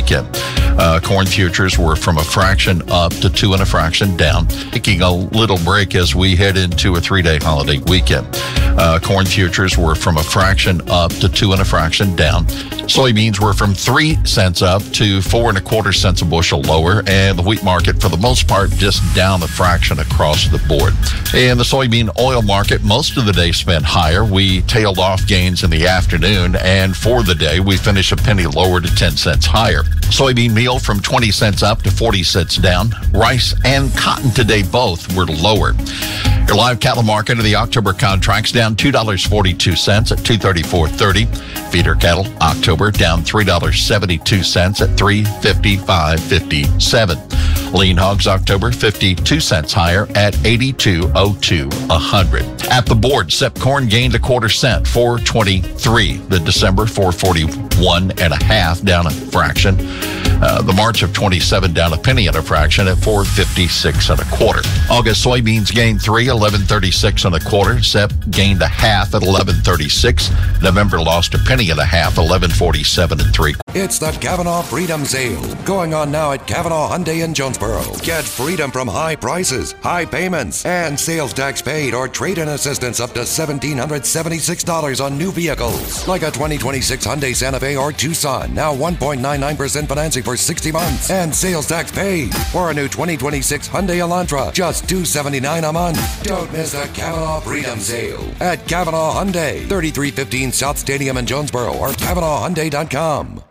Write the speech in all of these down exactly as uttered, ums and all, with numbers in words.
weekend. Uh, corn futures were from a fraction up to two and a fraction down, taking a little break as we head into a three-day holiday weekend. Uh, corn futures were from a fraction up to two and a fraction down. Soybeans were from three cents up to four and a quarter cents a bushel lower, and the wheat market, for the most part, just down a fraction across the board. In the soybean oil market, most of the day spent higher. We tailed off gains in the afternoon, and for the day, we finished a penny lower to ten cents higher. Soybean meal from twenty cents up to forty cents down. Rice and cotton today both were lower. Your live cattle market of the October contracts down two dollars and forty-two cents at two thirty-four thirty. Feeder cattle October down three dollars and seventy-two cents at three fifty-five fifty-seven. Lean hogs October fifty-two cents higher at eighty-two oh two a hundred. At the board, S E P corn gained a quarter cent, four twenty-three. The December four forty-one and a half, down a fraction. Uh, the March of twenty-seven down a penny and a fraction at four fifty-six and a quarter. August soybeans gained three, eleven thirty-six and a quarter. S E P gained a half at eleven thirty-six. November lost a penny and a half, eleven forty-seven and three. It's the Kavanaugh Freedom Sale, going on now at Kavanaugh Hyundai in Jonesboro. Get freedom from high prices, high payments, and sales tax paid or trade-in assistance up to one thousand seven hundred seventy-six dollars on new vehicles. Like a twenty twenty-six Hyundai Santa Fe or Tucson, now one point nine nine percent financing for sixty months and sales tax paid. Or a new twenty twenty-six Hyundai Elantra, just two hundred seventy-nine dollars a month. Don't miss the Kavanaugh Freedom Sale at Kavanaugh Hyundai, thirty-three fifteen South Stadium in Jonesboro, or Kavanaugh Hyundai dot com.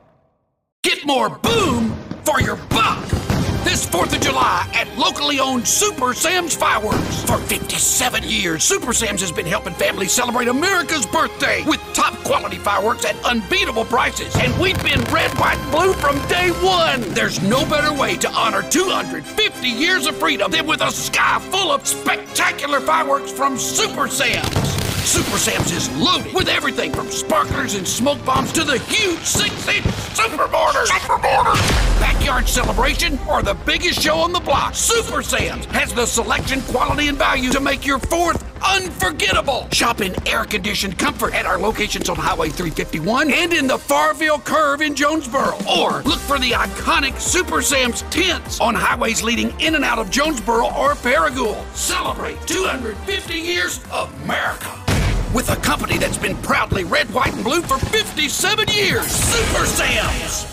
Get more boom for your buck this fourth of July at locally owned Super Sam's Fireworks. For fifty-seven years, Super Sam's has been helping families celebrate America's birthday with top quality fireworks at unbeatable prices. And we've been red, white, and blue from day one. There's no better way to honor two hundred fifty years of freedom than with a sky full of spectacular fireworks from Super Sam's. Super Sam's is loaded with everything from sparklers and smoke bombs to the huge six-inch Super Mortar. Super Mortar. Backyard celebration or the biggest show on the block, Super Sam's has the selection, quality, and value to make your fourth unforgettable. Shop in air-conditioned comfort at our locations on Highway three fifty-one and in the Farville Curve in Jonesboro. Or look for the iconic Super Sam's tents on highways leading in and out of Jonesboro or Paragould. Celebrate two hundred fifty years of America with a company that's been proudly red, white, and blue for fifty-seven years. Super Sam's.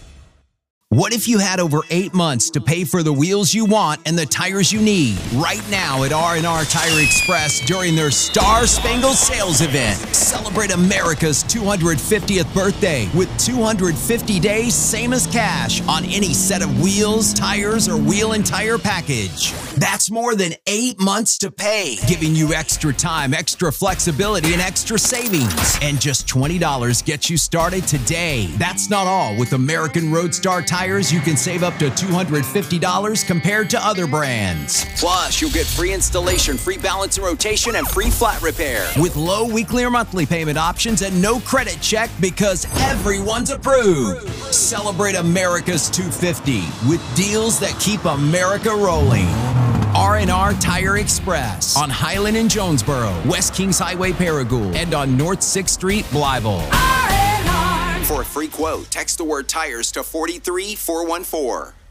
What if you had over eight months to pay for the wheels you want and the tires you need? Right now at R and R Tire Express during their Star Spangled Sales event. Celebrate America's two hundred fiftieth birthday with two hundred fifty days, same as cash, on any set of wheels, tires, or wheel and tire package. That's more than eight months to pay, giving you extra time, extra flexibility, and extra savings. And just twenty dollars gets you started today. That's not all. With American Roadstar Tires, you can save up to two hundred fifty dollars compared to other brands. Plus, you'll get free installation, free balance and rotation, and free flat repair. With low weekly or monthly payment options and no credit check because everyone's approved. Celebrate America's two hundred fifty with deals that keep America rolling. R and R Tire Express on Highland in Jonesboro, West Kings Highway, Paragould, and on North sixth Street, Blytheville. For a free quote, text the word tires to four three four one four.